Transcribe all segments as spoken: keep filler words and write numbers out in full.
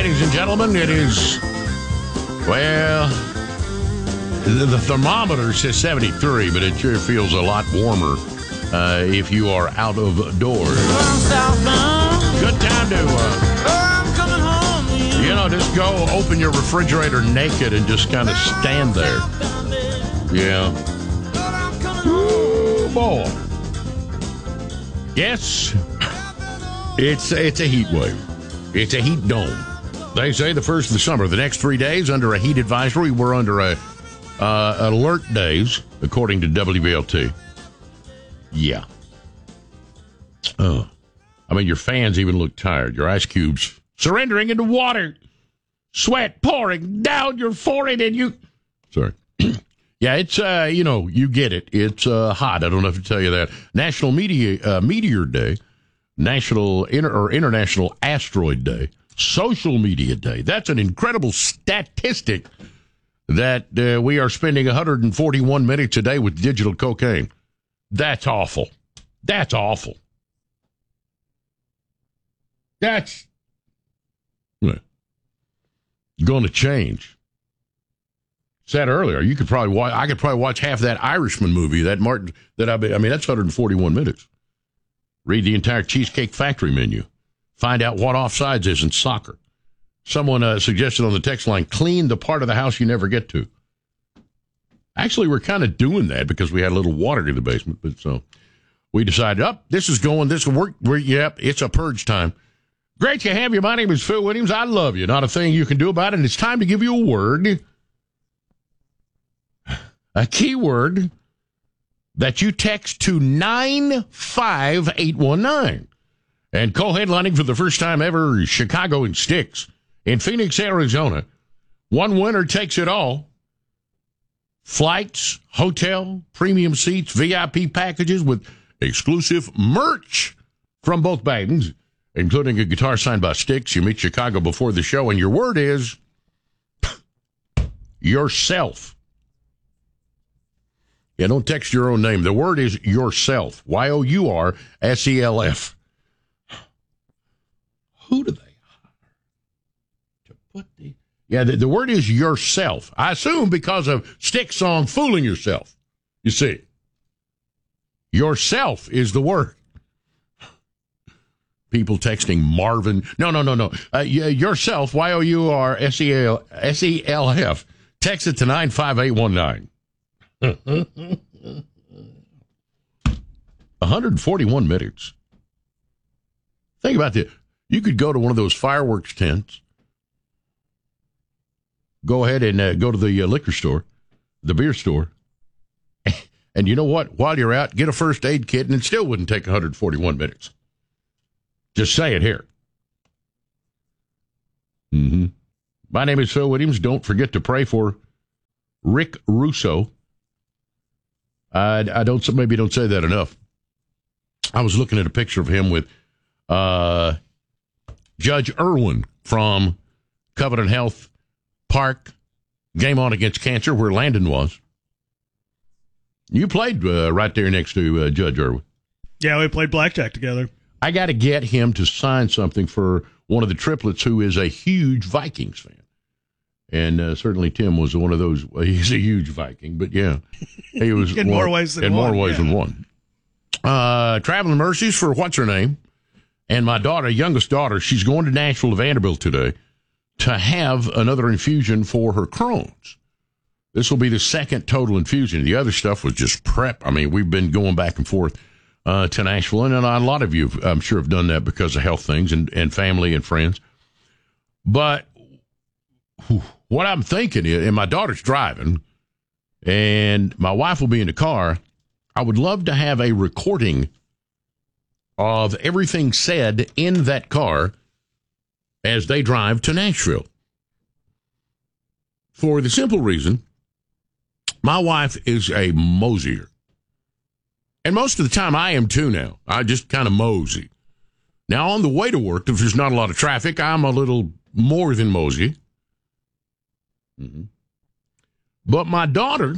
ladies and gentlemen. It is, well, the, the thermometer says seventy-three, but it sure feels a lot warmer uh, if you are out of doors. Good time to, uh, you know, just go open your refrigerator naked and just kind of stand there. Yeah. Ooh, boy. Yes, it's, it's a heat wave. It's a heat dome. They say the first of the summer. The next three days under a heat advisory. We're under a uh, alert days, according to W B L T. Yeah. Oh, I mean, your fans even look tired. Your ice cubes surrendering into water. Sweat pouring down your forehead, and you. Sorry. Yeah, it's uh, you know, you get it. It's uh, hot. I don't have to tell you that. National Media uh, Meteor Day. National Inter- or International Asteroid Day, Social Media Day. That's an incredible statistic that uh, we are spending one hundred forty-one minutes a day with digital cocaine. That's awful. That's awful. That's going to change. Said earlier, you could probably watch, I could probably watch half that Irishman movie. That Martin. That I, I mean, that's one hundred forty-one minutes. Read the entire Cheesecake Factory menu. Find out what offsides is in soccer. Someone uh, suggested on the text line, clean the part of the house you never get to. Actually, we're kind of doing that because we had a little water in the basement. But so we decided, up, oh, this is going, this will work. We're, yep, it's a purge time. Great to have you. My name is Phil Williams. I love you. Not a thing you can do about it. And it's time to give you a word. A key word that you text to nine five eight one nine. And co-headlining for the first time ever, Chicago in Sticks in Phoenix, Arizona. One winner takes it all. Flights, hotel, premium seats, V I P packages with exclusive merch from both bands, including a guitar signed by Sticks. You meet Chicago before the show, and your word is yourself. Yeah, don't text your own name. The word is yourself. Y O U R S E L F. Who do they hire to put the... Yeah, the, the word is yourself. I assume because of Stick's song, Fooling Yourself. You see. Yourself is the word. People texting Marvin. No, no, no, no. Uh, yourself, Y O U R S E L F. Text it to nine five eight one nine. one hundred forty-one minutes. Think about this. You could go to one of those fireworks tents, go ahead and uh, go to the uh, liquor store, the beer store, and you know what? While you're out, get a first aid kit, and it still wouldn't take one hundred forty-one minutes. Just say it here. Mm-hmm. My name is Phil Williams. Don't forget to pray for Rick Russo. I, I don't, maybe don't say that enough. I was looking at a picture of him with uh, Judge Irwin from Covenant Health Park, Game On Against Cancer, where Landon was. You played uh, right there next to uh, Judge Irwin. Yeah, we played blackjack together. I got to get him to sign something for one of the triplets who is a huge Vikings fan. And uh, certainly Tim was one of those. Well, he's a huge Viking, but yeah, he was in one, more ways than in one. more ways yeah. than one. Uh, traveling mercies for what's her name, and my daughter, youngest daughter, she's going to Nashville to Vanderbilt today to have another infusion for her Crohn's. This will be the second total infusion. The other stuff was just prep. I mean, we've been going back and forth uh, to Nashville, and a lot of you, I'm sure, have done that because of health things and, and family and friends. But whew, what I'm thinking is, and my daughter's driving, and my wife will be in the car, I would love to have a recording of everything said in that car as they drive to Nashville. For the simple reason, my wife is a mosier. And most of the time I am too now. I just kind of mosey. Now, on the way to work, if there's not a lot of traffic, I'm a little more than mosey. Mm-hmm. But my daughter,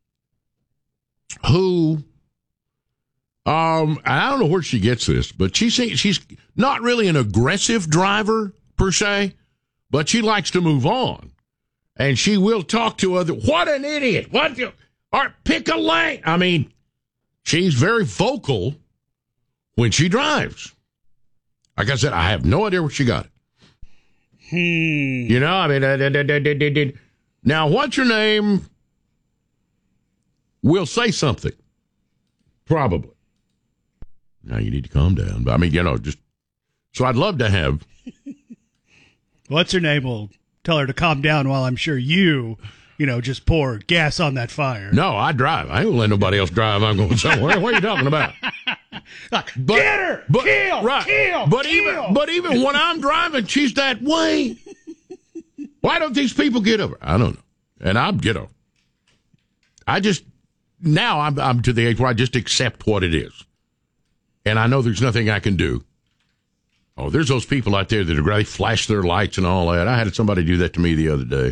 who, um, I don't know where she gets this, but she's she's not really an aggressive driver per se, but she likes to move on. And she will talk to other, what an idiot. What? The, or pick a lane. I mean, she's very vocal when she drives. Like I said, I have no idea where she got it. Hmm. You know, I mean, uh, uh, uh, uh, uh, now, what's your name? Will say something. Probably. Now, you need to calm down. But I mean, you know, just, so I'd love to have. What's her name? Will tell her to calm down while I'm sure you, you know, just pour gas on that fire. No, I drive. I ain't gonna let nobody else drive. I'm going somewhere. What are you talking about? Like, But, get her! but, kill! Right. Kill! But kill! even but even when I'm driving, she's that way. Why don't these people get over? I don't know. And I'm, you know, I just now I'm I'm to the age where I just accept what it is, and I know there's nothing I can do. Oh, there's those people out there that are they flash their lights and all that. I had somebody do that to me the other day,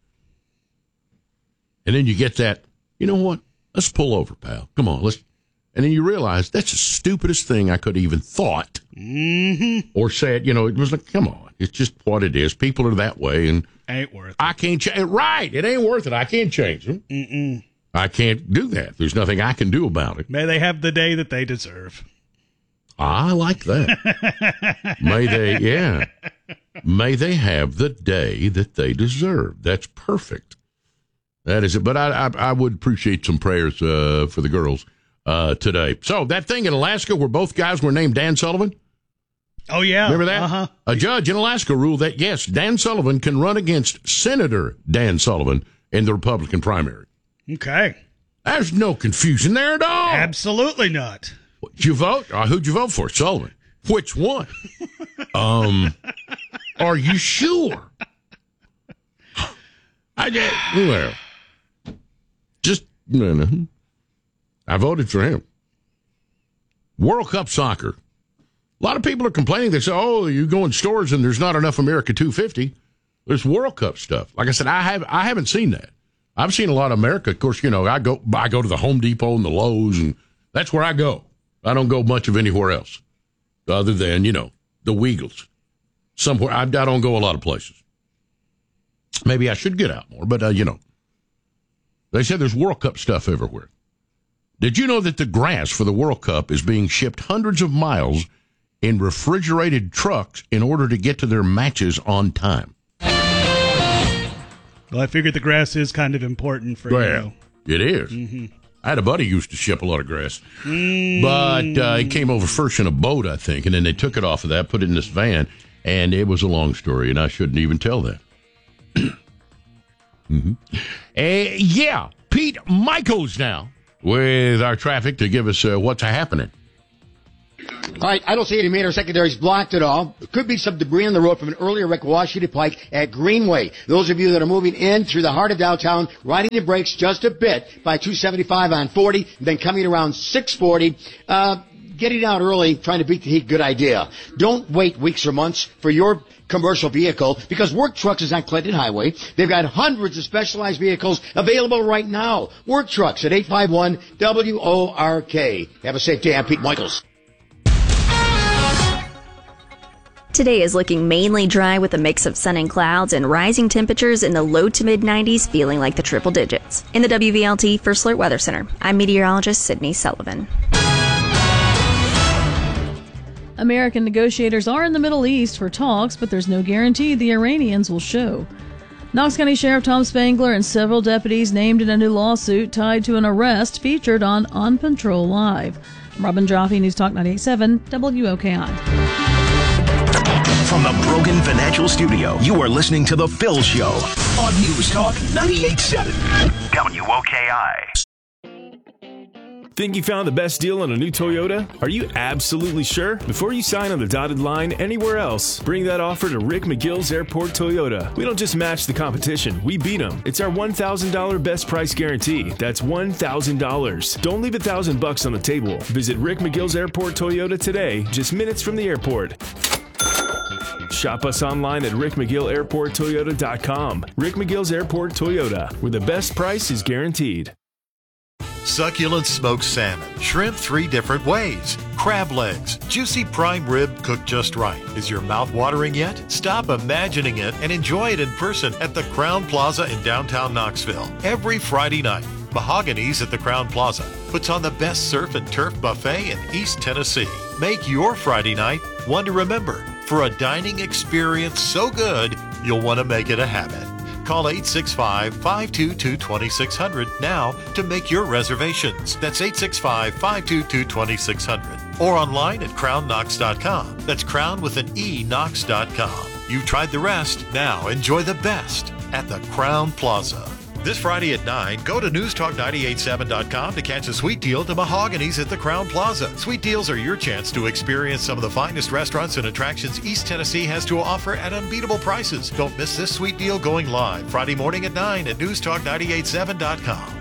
and then you get that. You know what? Let's pull over, pal. Come on, let's. And then you realize that's the stupidest thing I could have even thought mm-hmm. or said. You know, it was like, come on, it's just what it is. People are that way, and ain't worth it. I can't change. Right, it ain't worth it. I can't change them. Mm-mm. I can't do that. There's nothing I can do about it. May they have the day that they deserve. I like that. May they, yeah. May they have the day that they deserve. That's perfect. That is it. But I, I, I would appreciate some prayers uh, for the girls. Uh, today. So that thing in Alaska where both guys were named Dan Sullivan. Oh, yeah. Remember that? Uh-huh. A judge in Alaska ruled that, yes, Dan Sullivan can run against Senator Dan Sullivan in the Republican primary. Okay. There's no confusion there at all. Absolutely not. Did you vote? Uh, who'd you vote for? Sullivan. Which one? um, are you sure? I just, well, just, no, no. I voted for him. World Cup soccer. A lot of people are complaining. They say, oh, you go in stores and there's not enough America two fifty. There's World Cup stuff. Like I said, I have I haven't seen that. I've seen a lot of America. Of course, you know, I go I go to the Home Depot and the Lowe's, and that's where I go. I don't go much of anywhere else other than, you know, the Weagles. Somewhere. I, I don't go a lot of places. Maybe I should get out more, but, uh, you know, they said there's World Cup stuff everywhere. Did you know that the grass for the World Cup is being shipped hundreds of miles in refrigerated trucks in order to get to their matches on time? Well, I figured the grass is kind of important for well, you. It is. Mm-hmm. I had a buddy who used to ship a lot of grass. Mm. But uh, he came over first in a boat, I think, and then they took it off of that, put it in this van, and it was a long story, and I shouldn't even tell that. mm-hmm. uh, yeah, Pete Michaels now with our traffic to give us uh, what's happening. All right, I don't see any major secondaries blocked at all. There could be some debris on the road from an earlier wreck, Washington Pike at Greenway. Those of you that are moving in through the heart of downtown, riding the brakes just a bit by two seventy-five on forty, then coming around six forty, uh, getting out early, trying to beat the heat, good idea. Don't wait weeks or months for your commercial vehicle, because Work Trucks is on Clinton Highway. They've got hundreds of specialized vehicles available right now. Work Trucks at eight five one W O R K. Have a safe day. I'm Pete Michaels. Today is looking mainly dry with a mix of sun and clouds and rising temperatures in the low to mid nineties, feeling like the triple digits. In the W V L T First Alert Weather Center, I'm meteorologist Sydney Sullivan. American negotiators are in the Middle East for talks, but there's no guarantee the Iranians will show. Knox County Sheriff Tom Spangler and several deputies named in a new lawsuit tied to an arrest featured on On Patrol Live. Robin Jaffe, News Talk ninety-eight point seven, W O K I. From the Brogan Financial Studio, you are listening to The Phil Show on News Talk ninety-eight point seven, W O K I. Think you found the best deal on a new Toyota? Are you absolutely sure? Before you sign on the dotted line anywhere else, bring that offer to Rick McGill's Airport Toyota. We don't just match the competition, we beat them. It's our one thousand dollars best price guarantee. That's one thousand dollars. Don't leave a thousand bucks on the table. Visit Rick McGill's Airport Toyota today, just minutes from the airport. Shop us online at rick mcgill airport toyota dot com. Rick McGill's Airport Toyota, where the best price is guaranteed. Succulent smoked salmon, shrimp three different ways, crab legs, juicy prime rib cooked just right. Is your mouth watering yet? Stop imagining it and enjoy it in person at the Crown Plaza in downtown Knoxville. Every Friday night, Mahogany's at the Crown Plaza puts on the best surf and turf buffet in East Tennessee. Make your Friday night one to remember for a dining experience so good you'll want to make it a habit. Call eight six five, five two two, two six zero zero now to make your reservations. That's eight six five, five two two, two six zero zero. Or online at crown knox dot com. That's crown with an E, knox dot com. You've tried the rest. Now enjoy the best at the Crown Plaza. This Friday at nine, go to news talk nine eight seven dot com to catch a sweet deal to Mahogany's at the Crown Plaza. Sweet deals are your chance to experience some of the finest restaurants and attractions East Tennessee has to offer at unbeatable prices. Don't miss this sweet deal going live Friday morning at nine at news talk nine eight seven dot com.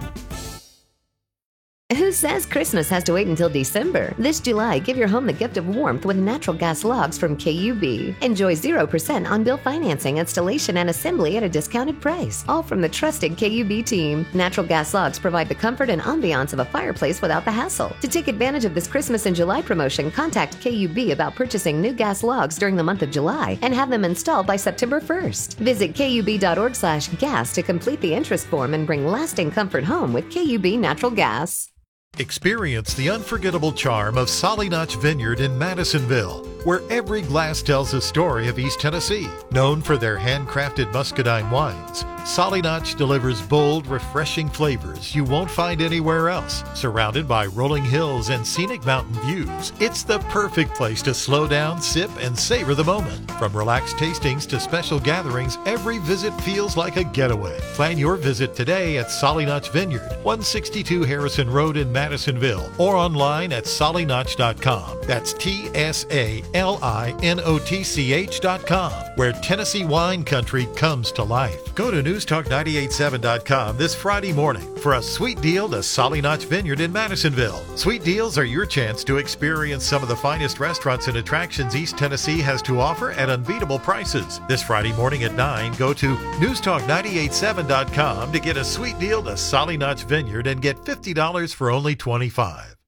Who says Christmas has to wait until December? This July, give your home the gift of warmth with natural gas logs from K U B. Enjoy zero percent on-bill financing, installation, and assembly at a discounted price. All from the trusted K U B team. Natural gas logs provide the comfort and ambiance of a fireplace without the hassle. To take advantage of this Christmas in July promotion, contact K U B about purchasing new gas logs during the month of July and have them installed by September first. Visit kub.org slash gas to complete the interest form and bring lasting comfort home with K U B Natural Gas. Experience the unforgettable charm of Solly Notch Vineyard in Madisonville, where every glass tells a story of East Tennessee. Known for their handcrafted muscadine wines, Solly Notch delivers bold, refreshing flavors you won't find anywhere else. Surrounded by rolling hills and scenic mountain views, it's the perfect place to slow down, sip, and savor the moment. From relaxed tastings to special gatherings, every visit feels like a getaway. Plan your visit today at Solly Notch Vineyard, one sixty-two Harrison Road in Madisonville, or online at solly notch dot com. That's T S A L I N O T C H dot com, where Tennessee wine country comes to life. Go to news talk nine eight seven dot com this Friday morning for a sweet deal to Solly Notch Vineyard in Madisonville. Sweet deals are your chance to experience some of the finest restaurants and attractions East Tennessee has to offer at unbeatable prices. This Friday morning at nine, go to news talk nine eight seven dot com to get a sweet deal to Solly Notch Vineyard and get fifty dollars for only twenty-five dollars.